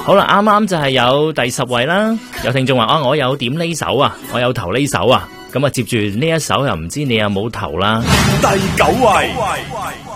好啦，啱啱就係有第10位啦。有聽眾話我有點呢首啊，我有投呢首啊。咁啊，接住呢一首又唔知你有冇投啦。 第9位。